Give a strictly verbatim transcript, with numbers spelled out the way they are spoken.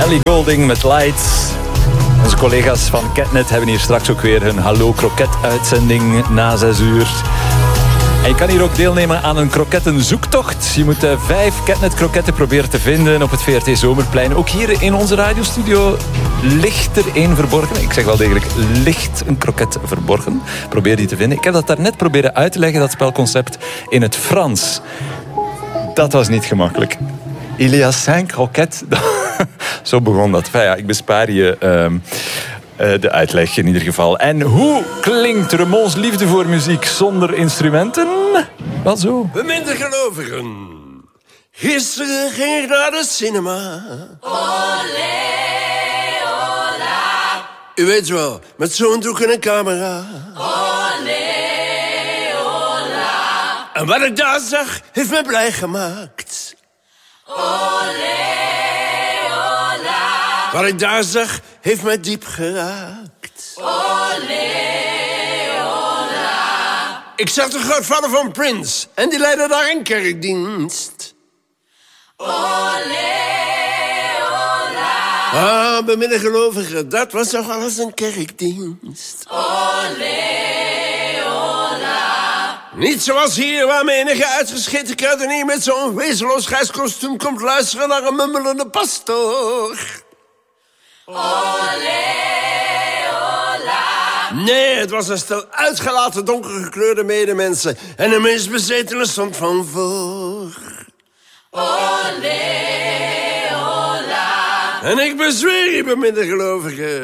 Ellie Goulding met Lights. Onze collega's van Catnet hebben hier straks ook weer hun Hallo Kroket-uitzending na zes uur. En je kan hier ook deelnemen aan een krokettenzoektocht. Je moet uh, vijf Catnet-kroketten proberen te vinden op het V R T Zomerplein. Ook hier in onze radiostudio ligt er één verborgen. Ik zeg wel degelijk, ligt een kroket verborgen. Probeer die te vinden. Ik heb dat daarnet proberen uit te leggen, dat spelconcept, in het Frans. Dat was niet gemakkelijk. Il y a cinq croquettes. Zo begon dat. Enfin, ja, ik bespaar je uh, uh, de uitleg in ieder geval. En hoe klinkt Remons liefde voor muziek zonder instrumenten? Wel zo. Beminde gelovigen. Gisteren ging ik naar de cinema. Olé, ola. U weet wel, met zo'n doek en een camera. Olé, ola. En wat ik daar zag, heeft me blij gemaakt. Olé, ola. Wat ik daar zag, heeft mij diep geraakt. Olé, ola. Ik zag de grootvader van Prince en die leidde daar een kerkdienst. Olé, ola. Ah, beminde gelovigen, dat was toch alles een kerkdienst. Olé, ola. Niet zoals hier, waar menige uitgescheten kruidenier met zo'n wezenloos grijs kostuum komt luisteren naar een mummelende pastoor. Olé, ola. Nee, het was een stel uitgelaten donkergekleurde medemensen. En de meest bezetene stond van voor. Olé, ola. En ik bezweer je, beminde gelovigen.